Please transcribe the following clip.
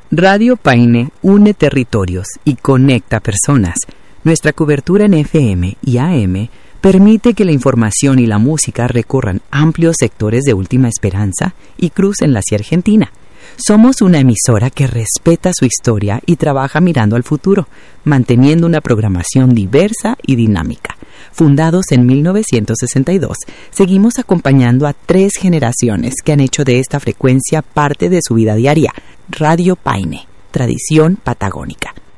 Radio Paine une territorios y conecta personas. Nuestra cobertura en FM y AM permite que la información y la música recorran amplios sectores de Última Esperanza y crucen hacia Argentina. Somos una emisora que respeta su historia y trabaja mirando al futuro, manteniendo una programación diversa y dinámica. Fundados en 1962, seguimos acompañando a 3 generaciones que han hecho de esta frecuencia parte de su vida diaria. Radio Paine, tradición patagónica.